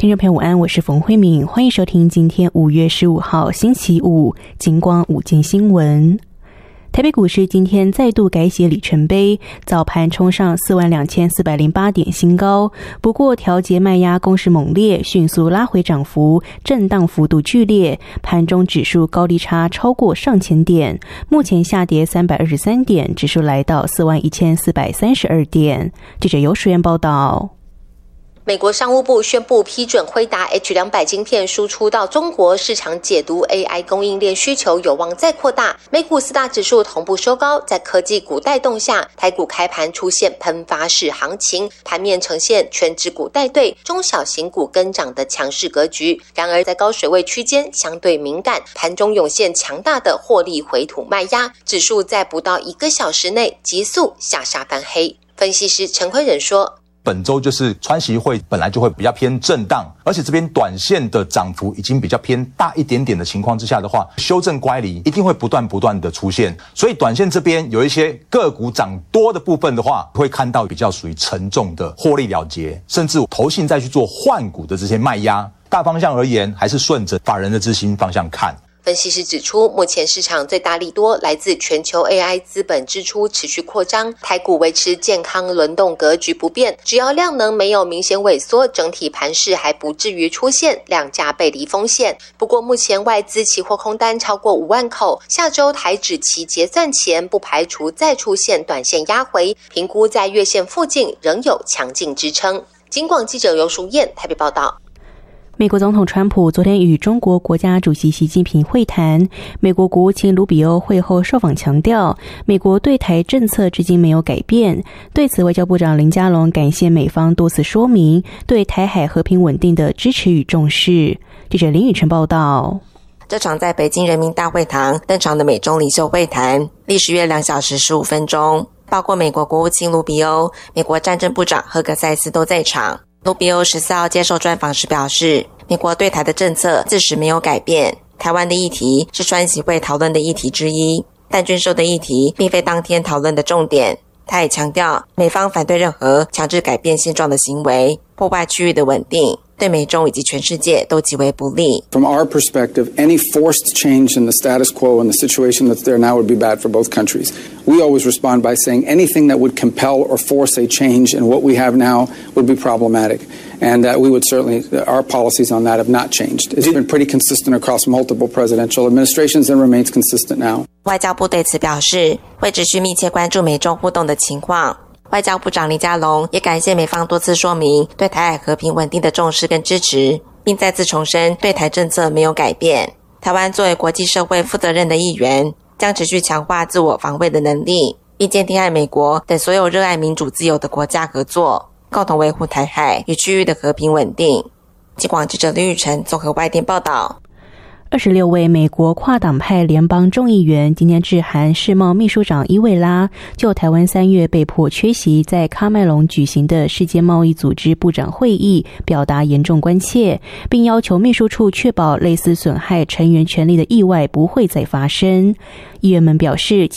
听众朋友午安，我是冯慧敏，欢迎收听今天5月15号星期五金光午间新闻。台北股市今天再度改写里程碑，早盘冲上42408点新高，不过调节卖压攻势猛烈，迅速拉回涨幅，震荡幅度剧烈，盘中指数高低差超过上千点，目前下跌323点，指数来到41432点。记者游淑燕报道。 美国商务部宣布批准辉达 H200 晶片输出到中国，市场解读 AI 供应链需求有望再扩大。美股4大指数同步收高，在科技股带动下，台股开盘出现喷发式行情，盘面呈现全指股带队，中小型股跟涨的强势格局。然而在高水位区间相对敏感，盘中涌现强大的获利回吐卖压，指数在不到1个小时内急速下杀翻黑。分析师陈坤仁说， 本周就是川习会本来就会比较偏震荡，而且这边短线的涨幅已经比较偏大一点点的情况之下的话，修正乖离一定会不断的出现，所以短线这边有一些个股涨多的部分的话，会看到比较属于沉重的获利了结，甚至投信再去做换股的这些卖压。大方向而言，还是顺着法人的资金方向看。 分析师指出，目前市场最大利多来自全球 AI 资本支出持续扩张，台股维持健康轮动格局不变，只要量能没有明显萎缩，整体盘势还不至于出现量价背离风险。不过目前外资期货空单超过5万口，下周台指期结算前不排除再出现短线压回，评估在月线附近仍有强劲支撑。金广记者游淑燕台北报道。 美国总统川普昨天与中国国家主席习近平会谈，美国国务卿卢比欧会后受访强调，美国对台政策至今没有改变。对此，外交部长林佳龙感谢美方多次说明对台海和平稳定的支持与重视。记者林宇晨报道。 这场在北京人民大会堂登场的美中领袖会谈，历时约2小时15分钟，包括美国国务卿卢比欧、美国战争部长赫格塞斯都在场。卢比欧14号接受专访时表示，美国对台的政策自始没有改变，台湾的议题是川习会讨论的议题之一，但军售的议题并非当天讨论的重点。他也强调，美方反对任何强制改变现状的行为，破坏区域的稳定，对美中以及全世界都极为不利。 From our perspective, any forced change in the status quo and the situation that's there now would be bad for both countries. We always respond by saying anything that would compel or force a change in what we have now would be problematic. And we would certainly, our policies on that have not changed. It's been pretty consistent across multiple presidential administrations and remains consistent now. 外交部对此表示，会持续密切关注美中互动的情况。外交部长林佳龙也感谢美方多次说明对台海和平稳定的重视跟支持，并再次重申对台政策没有改变。台湾作为国际社会负责任的一员，将持续强化自我防卫的能力，并坚定和美国等所有热爱民主自由的国家合作，共同维护台海与区域的和平稳定。金广记者林宇晨综合外电报道。 26位美国跨党派联邦众议员今天致函世贸秘书长伊维拉，就台湾3月被迫缺席在喀麦隆举行的世界贸易组织部长会议表达严重关切，并要求秘书处确保类似损害成员权利的意外不会再发生。议员们表示